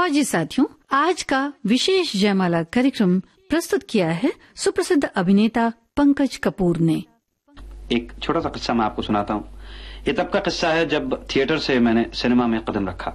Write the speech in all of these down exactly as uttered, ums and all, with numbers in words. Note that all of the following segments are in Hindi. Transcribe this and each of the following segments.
फौजी साथियों, आज का विशेष जयमाला कार्यक्रम प्रस्तुत किया है सुप्रसिद्ध अभिनेता पंकज कपूर ने। एक छोटा सा किस्सा मैं आपको सुनाता हूँ। ये तब का किस्सा है जब थिएटर से मैंने सिनेमा में कदम रखा।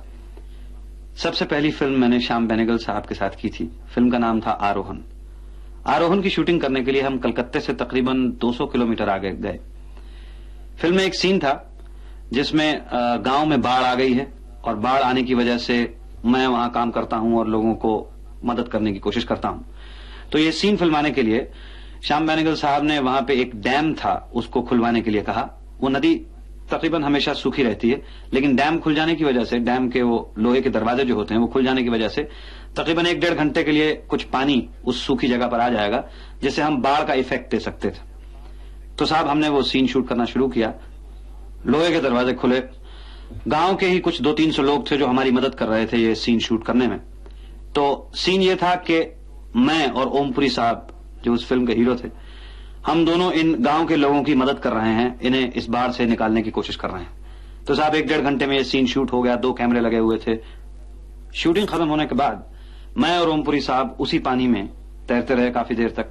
सबसे पहली फिल्म मैंने श्याम बेनेगल साहब के साथ की थी। फिल्म का नाम था आरोहन। आरोहन की शूटिंग करने के लिए हम कलकत्ते से तकरीबन दो सौ किलोमीटर आगे गए। फिल्म में एक सीन था जिसमें गांव में बाढ़ आ गई है और बाढ़ आने की वजह से मैं वहां काम करता हूं और लोगों को मदद करने की कोशिश करता हूं। तो ये सीन फिल्माने के लिए श्याम बेनेगल साहब ने वहां पे एक डैम था, उसको खुलवाने के लिए कहा। वो नदी तकरीबन हमेशा सूखी रहती है, लेकिन डैम खुल जाने की वजह से, डैम के वो लोहे के दरवाजे जो होते हैं वो खुल जाने की वजह से तकरीबन एक डेढ़ घंटे के लिए कुछ पानी उस सूखी जगह पर आ जाएगा, जिससे हम बाढ़ का इफेक्ट दे सकते थे। तो साहब हमने वो सीन शूट करना शुरू किया। लोहे के दरवाजे खुले। गांव के ही कुछ दो तीन सौ लोग थे जो हमारी मदद कर रहे थे ये सीन शूट करने में। तो सीन ये था कि मैं और ओमपुरी साहब जो उस फिल्म के हीरो थे, हम दोनों इन गांव के लोगों की मदद कर रहे हैं, इन्हें इस बाढ़ से निकालने की कोशिश कर रहे हैं। तो साहब एक डेढ़ घंटे में ये सीन शूट हो गया। दो कैमरे लगे हुए थे। शूटिंग खत्म होने के बाद मैं और ओमपुरी साहब उसी पानी में तैरते रहे काफी देर तक।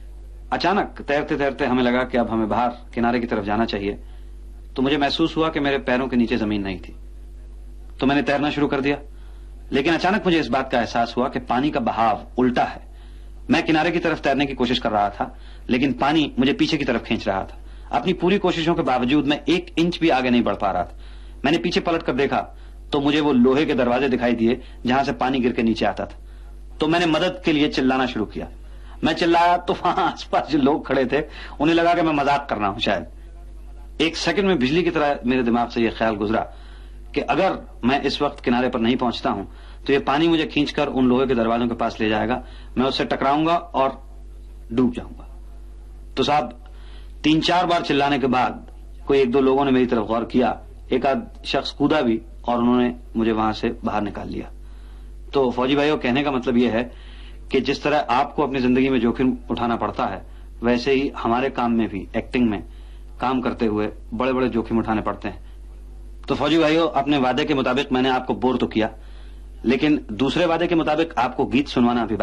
अचानक तैरते तैरते हमें लगा कि अब हमें बाहर किनारे की तरफ जाना चाहिए। तो मुझे महसूस हुआ कि मेरे पैरों के नीचे जमीन नहीं थी। तो मैंने तैरना शुरू कर दिया, लेकिन अचानक मुझे इस बात का एहसास हुआ कि पानी का बहाव उल्टा है। मैं किनारे की तरफ तैरने की कोशिश कर रहा था, लेकिन पानी मुझे पीछे की तरफ खींच रहा था। अपनी पूरी कोशिशों के बावजूद मैं एक इंच भी आगे नहीं बढ़ पा रहा था। मैंने पीछे पलट कर देखा तो मुझे वो लोहे के दरवाजे दिखाई दिए जहां से पानी गिर के नीचे आता था। तो मैंने मदद के लिए चिल्लाना शुरू किया। मैं चिल्लाया तो वहां आसपास जो लोग खड़े थे उन्हें लगा कि मैं मजाक कर रहा हूं। शायद एक सेकंड में बिजली की तरह मेरे दिमाग से यह ख्याल गुजरा कि अगर मैं इस वक्त किनारे पर नहीं पहुंचता हूं तो ये पानी मुझे खींचकर उन लोहे के दरवाजों के पास ले जाएगा, मैं उससे टकराऊंगा और डूब जाऊंगा। तो साहब तीन चार बार चिल्लाने के बाद कोई एक दो लोगों ने मेरी तरफ गौर किया। एक आध शख्स कूदा भी और उन्होंने मुझे वहां से बाहर निकाल लिया। तो फौजी भाइयों, कहने का मतलब यह है कि जिस तरह आपको अपनी जिंदगी में जोखिम उठाना पड़ता है, वैसे ही हमारे काम में भी, एक्टिंग में काम करते हुए बड़े बड़े जोखिम उठाने पड़ते हैं। तो फौजी भाइयों, अपने वादे के मुताबिक मैंने आपको बोर तो किया, लेकिन दूसरे वादे के मुताबिक आपको गीत सुनवाना अभी